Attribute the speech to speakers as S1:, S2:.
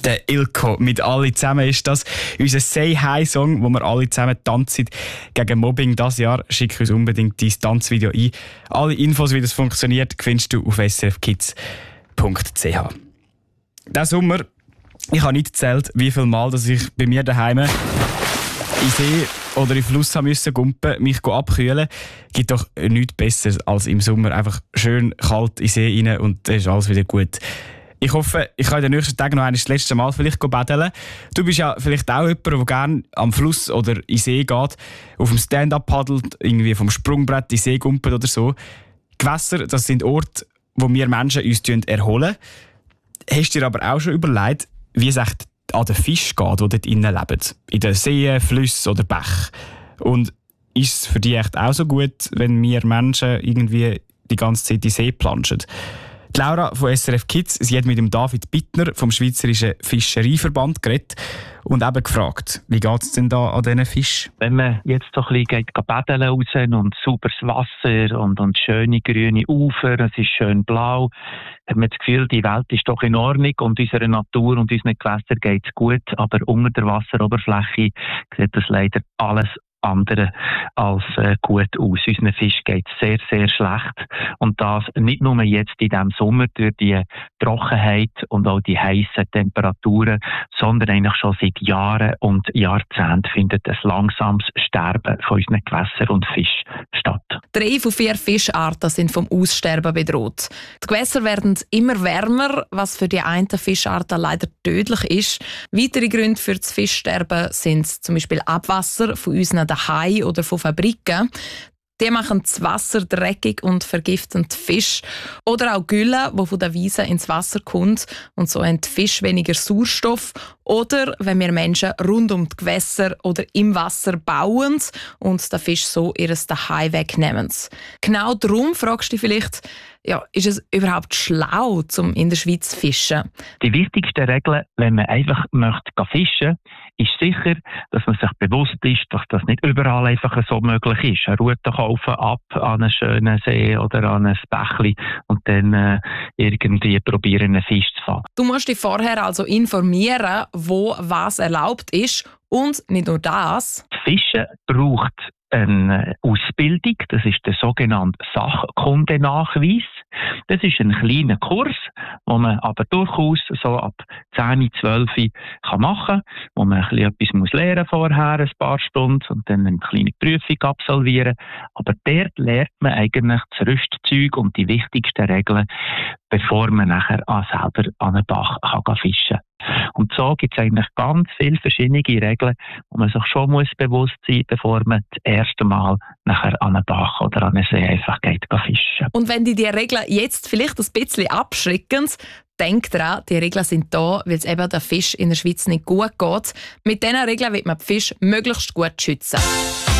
S1: Der Ilko mit «Alle zusammen» ist das. Unser «Say-Hi»-Song, wo wir alle zusammen tanzen gegen Mobbing dieses Jahr. Schick uns unbedingt dein Tanzvideo ein. Alle Infos, wie das funktioniert, findest du auf srfkids.ch. Diesen Sommer, ich habe nicht gezählt, wie viel Mal dass ich bei mir daheim in See oder in Fluss haben müssen gumpen, mich abkühlen. Gibt doch nichts Besseres als im Sommer einfach schön kalt in See rein und dann ist alles wieder gut. Ich hoffe, ich kann in den nächsten Tagen noch das letzte Mal vielleicht paddeln. Du bist ja vielleicht auch jemand, der gerne am Fluss oder in See geht, auf dem Stand-up paddelt, irgendwie vom Sprungbrett in See gumpelt oder so. Gewässer, das sind Orte, wo wir Menschen uns erholen. Hast du dir aber auch schon überlegt, wie es echt an den Fischen geht, die dort innen leben? In den Seen, Flüssen oder Bächen? Und ist es für dich echt auch so gut, wenn wir Menschen irgendwie die ganze Zeit in den See planschen? Die Laura von SRF Kids, sie hat mit dem David Bittner vom Schweizerischen Fischereiverband geredet und eben gefragt, wie geht es denn da an diesen Fischen?
S2: Wenn man jetzt so ein bisschen paddeln raus und sauberes Wasser und schöne grüne Ufer, es ist schön blau, hat man das Gefühl, die Welt ist doch in Ordnung und unserer Natur und unseren Gewässern geht es gut, aber unter der Wasseroberfläche sieht das leider alles andere als gut aus. Unseren Fisch geht es sehr, sehr schlecht. Und das nicht nur jetzt in diesem Sommer durch die Trockenheit und auch die heißen Temperaturen, sondern eigentlich schon seit Jahren und Jahrzehnten findet ein langsames Sterben von unseren Gewässern und Fischen statt.
S3: 3 von 4 Fischarten sind vom Aussterben bedroht. Die Gewässer werden immer wärmer, was für die einen Fischarten leider tödlich ist. Weitere Gründe für das Fischsterben sind zum Beispiel Abwasser von unseren daheim oder von Fabriken. Die machen das Wasser dreckig und vergiften die Fische. Oder auch Gülle, die von der Wiese ins Wasser kommt und so haben die Fische weniger Sauerstoff. Oder wenn wir Menschen rund um die Gewässer oder im Wasser bauen und den Fisch so ihr Daheim wegnehmen. Genau darum fragst du dich vielleicht, ja, ist es überhaupt schlau, in der Schweiz zu fischen?
S2: Die wichtigste Regel, wenn man einfach möchte fischen, ist sicher, dass man sich bewusst ist, dass das nicht überall einfach so möglich ist. Eine Route kaufen ab an einen schönen See oder an ein Bächli und dann irgendwie probieren, einen Fisch zu fangen.
S3: Du musst dich vorher also informieren, wo was erlaubt ist. Und nicht nur das.
S2: Fischen braucht eine Ausbildung, das ist der sogenannte Sachkundenachweis. Das ist ein kleiner Kurs, den man aber durchaus so ab 10, 12 kann machen kann, wo man etwas lernen vorher, ein paar Stunden, und dann eine kleine Prüfung absolvieren. Aber dort lernt man eigentlich das Rüstzeug und die wichtigsten Regeln, bevor man nachher selber an einen Bach kann fischen kann. Und so gibt es eigentlich ganz viele verschiedene Regeln, wo man sich schon bewusst sein muss, bevor man das erste Mal nachher an einen Bach oder an einen See einfach geht fischen.
S3: Und wenn die Regeln jetzt vielleicht ein bisschen abschrecken, denk dran, die Regeln sind da, weil es eben der Fisch in der Schweiz nicht gut geht. Mit diesen Regeln wird man die Fische möglichst gut schützen.